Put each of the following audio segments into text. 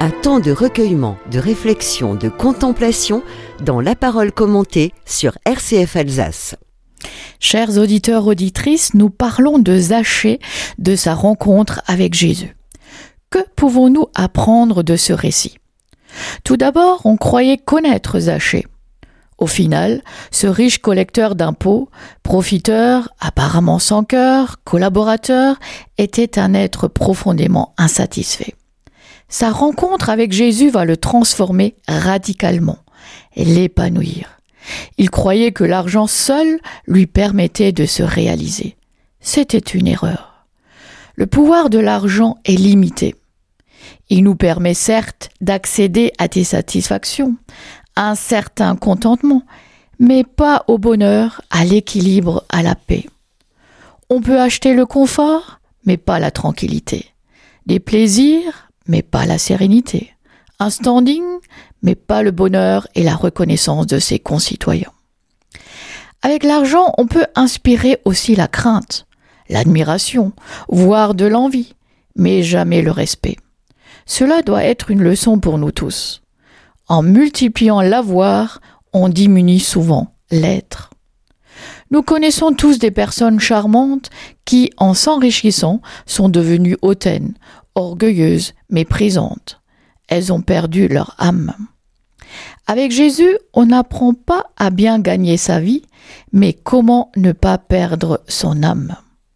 Un temps de recueillement, de réflexion, de contemplation dans la parole commentée sur RCF Alsace. Chers auditeurs, auditrices, nous parlons de Zachée, de sa rencontre avec Jésus. Que pouvons-nous apprendre de ce récit ? Tout d'abord, on croyait connaître Zachée. Au final, ce riche collecteur d'impôts, profiteur, apparemment sans cœur, collaborateur, était un être profondément insatisfait. Sa rencontre avec Jésus va le transformer radicalement et l'épanouir. Il croyait que l'argent seul lui permettait de se réaliser. C'était une erreur. Le pouvoir de l'argent est limité. Il nous permet certes d'accéder à des satisfactions, à un certain contentement, mais pas au bonheur, à l'équilibre, à la paix. On peut acheter le confort, mais pas la tranquillité. Des plaisirs, mais pas la sérénité. Un standing, mais pas le bonheur et la reconnaissance de ses concitoyens. Avec l'argent, on peut inspirer aussi la crainte, l'admiration, voire de l'envie, mais jamais le respect. Cela doit être une leçon pour nous tous. En multipliant l'avoir, on diminue souvent l'être. Nous connaissons tous des personnes charmantes qui, en s'enrichissant, sont devenues hautaines, orgueilleuses, méprisantes. Elles ont perdu leur âme. Avec Jésus, on n'apprend pas à bien gagner sa vie, mais comment ne pas perdre son âme.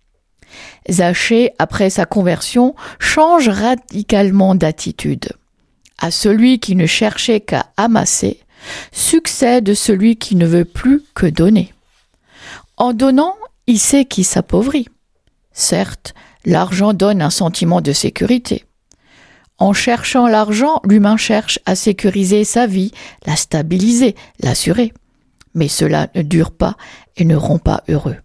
Zachée, après sa conversion, change radicalement d'attitude. À celui qui ne cherchait qu'à amasser, succède celui qui ne veut plus que donner. En donnant, il sait qu'il s'appauvrit. Certes, l'argent donne un sentiment de sécurité. En cherchant l'argent, l'humain cherche à sécuriser sa vie, la stabiliser, l'assurer. Mais cela ne dure pas et ne rend pas heureux.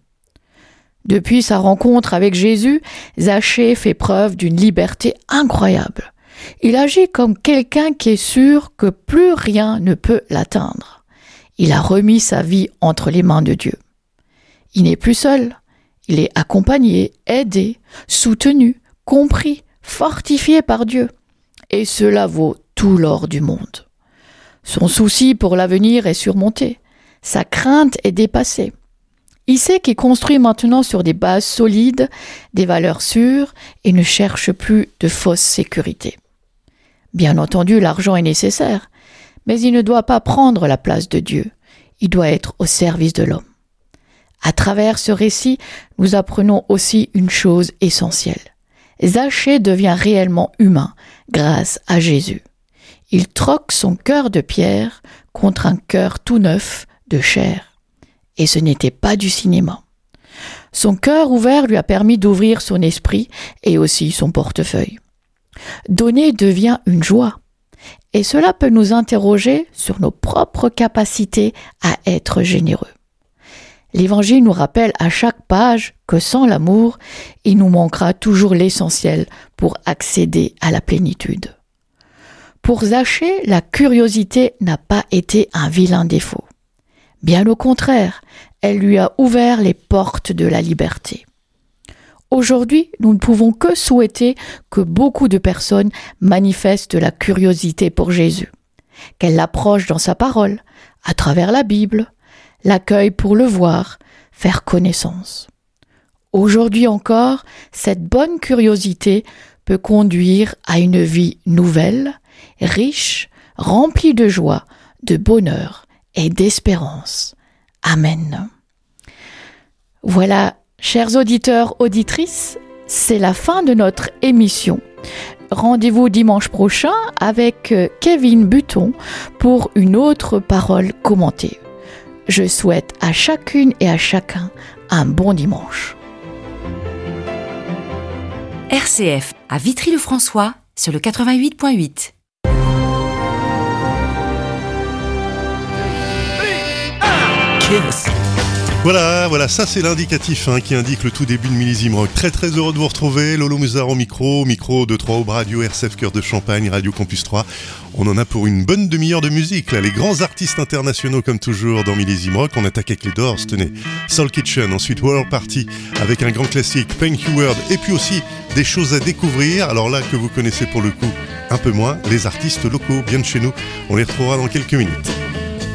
Depuis sa rencontre avec Jésus, Zachée fait preuve d'une liberté incroyable. Il agit comme quelqu'un qui est sûr que plus rien ne peut l'atteindre. Il a remis sa vie entre les mains de Dieu. Il n'est plus seul. Il est accompagné, aidé, soutenu, compris, fortifié par Dieu. Et cela vaut tout l'or du monde. Son souci pour l'avenir est surmonté. Sa crainte est dépassée. Il sait qu'il construit maintenant sur des bases solides, des valeurs sûres et ne cherche plus de fausses sécurités. Bien entendu, l'argent est nécessaire, mais il ne doit pas prendre la place de Dieu. Il doit être au service de l'homme. À travers ce récit, nous apprenons aussi une chose essentielle. Zachée devient réellement humain grâce à Jésus. Il troque son cœur de pierre contre un cœur tout neuf de chair. Et ce n'était pas du cinéma. Son cœur ouvert lui a permis d'ouvrir son esprit et aussi son portefeuille. Donner devient une joie. Et cela peut nous interroger sur nos propres capacités à être généreux. L'Évangile nous rappelle à chaque page que sans l'amour, il nous manquera toujours l'essentiel pour accéder à la plénitude. Pour Zachée, la curiosité n'a pas été un vilain défaut. Bien au contraire, elle lui a ouvert les portes de la liberté. Aujourd'hui, nous ne pouvons que souhaiter que beaucoup de personnes manifestent la curiosité pour Jésus, qu'elles l'approchent dans sa parole, à travers la Bible, l'accueillent pour le voir, faire connaissance. Aujourd'hui encore, cette bonne curiosité peut conduire à une vie nouvelle, riche, remplie de joie, de bonheur et d'espérance. Amen. Voilà, chers auditeurs, auditrices, c'est la fin de notre émission. Rendez-vous dimanche prochain avec Kevin Button pour une autre parole commentée. Je souhaite à chacune et à chacun un bon dimanche. RCF à Vitry-le-François sur le 88.8. Kiss. Voilà, ça c'est l'indicatif qui indique le tout début de Millésime Rock. Très très heureux de vous retrouver, Lolo Mouzard au micro de 3 Aube Radio, RCF Cœur de Champagne, Radio Campus 3. On en a pour une bonne demi-heure de musique, là, les grands artistes internationaux comme toujours dans Millésime Rock. On attaque avec les Doors, tenez, Soul Kitchen, ensuite World Party avec un grand classique, Thank You World, et puis aussi des choses à découvrir, alors là que vous connaissez pour le coup un peu moins, les artistes locaux bien de chez nous. On les retrouvera dans quelques minutes.